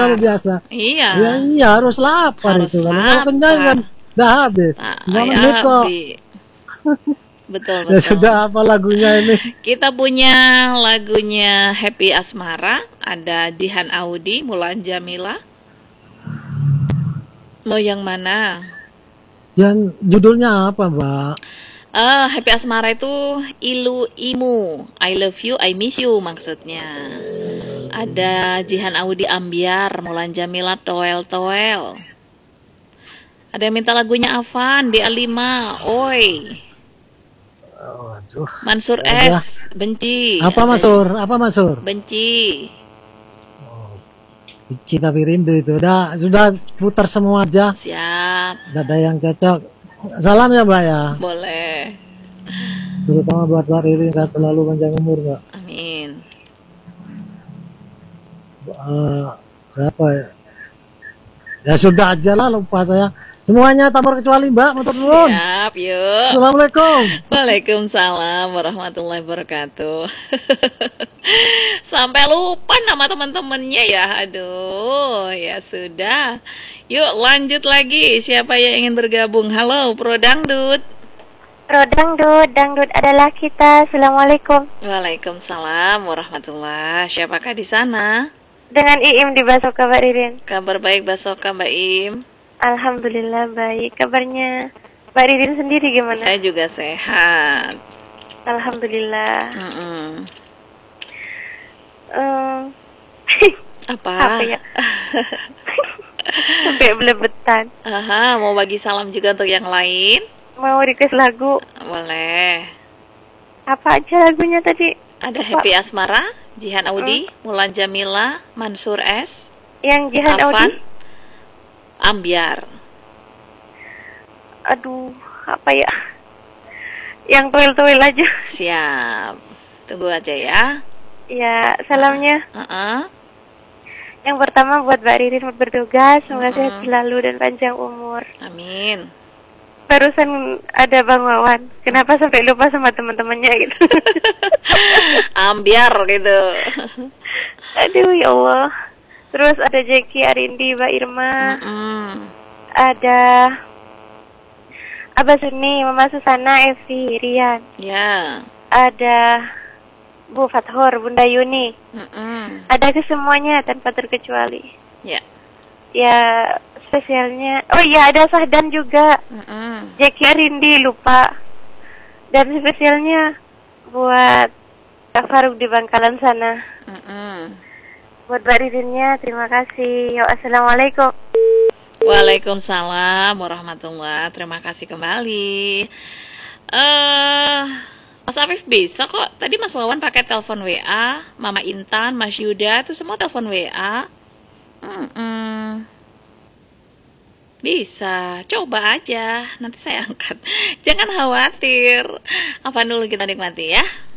kalau biasa. Iya. Ya, iya harus lapar Harus itu. Kalau lapar. kenyang kan udah habis. Nggak menit kok. Betul, Ya betul. sudah, apa lagunya ini? Kita punya lagunya Happy Asmara, ada Jihan Audi, Mulan Jamila. Mau yang mana? Yang judulnya apa, Mbak? Happy Asmara itu Ilu Imu, I love you, I miss you maksudnya. Ada Jihan Audi Ambiar, Mulan Jamila Toel Toel. Ada yang minta lagunya Avan di A5, Oi. Aduh. Mansur Ya, S, Benci. apa Masur? Apa Masur? Benci. Benci tapi rindu itu. Sudah putar semua aja. Siap. Tidak ada yang cocok. Salam ya, Mbak ya. Boleh. Terutama buat Mbak Ririn, sehat selalu, panjang umur, Mbak. Amin. Siapa ya? Ya sudah aja lah, lupa saya. Semuanya tambah kecuali Mbak, motor nuwun. Siap, yuk. Assalamualaikum. Waalaikumsalam warahmatullahi wabarakatuh. Sampai lupa nama teman-temannya ya. Aduh, ya sudah. Yuk lanjut lagi. Siapa yang ingin bergabung? Halo, Pro Dangdut. Pro Dangdut, Dangdut adalah kita. Assalamualaikum. Waalaikumsalam warahmatullahi. Siapakah di sana? Dengan Iim di Basoka, Mbak Ririn. Kabar baik Basoka, Mbak Im. Alhamdulillah baik. Kabarnya Mbak Ririn sendiri gimana? Saya juga sehat. Alhamdulillah. Apa? Apa ya? Sampai belebetan. Aha, mau bagi salam juga untuk yang lain? Mau request lagu? Boleh. Apa aja lagunya tadi? Ada Happy Asmara, Jihan Audi, Mulan Jamila, Mansur S, Yang Jihan Avan, Audi? Ambiar. Aduh, apa ya? Yang tuil-tuil aja. Siap. Tunggu aja ya. Ya, salamnya. Uh-uh. Yang pertama buat Mbak Ririn bertugas, semoga sehat selalu dan panjang umur. Amin. Barusan ada Bang Wawan, kenapa sampai lupa sama teman-temannya gitu? Ambiar gitu. Aduh ya Allah. Terus ada Jeki Arindi, Mbak Irma, ada Abah Suni, Mama Susana, Evi, Rian, Ya. ada Bu Fathor, Bunda Yuni, ada ke semuanya tanpa terkecuali. Ya. Ya spesialnya, oh iya ada Sahdan juga, Jeki Arindi lupa, dan spesialnya buat Kak Faruk di Bangkalan sana. Buat Mbak Ririnnya, terima kasih. Yo, assalamualaikum. Waalaikumsalam warahmatullahi. Terima kasih kembali. Mas Afif bisa kok. Tadi Mas Wawan pakai telepon WA, Mama Intan, Mas Yuda itu semua telepon WA. Bisa, coba aja. Nanti saya angkat. Jangan khawatir. Apa dulu kita nikmati ya.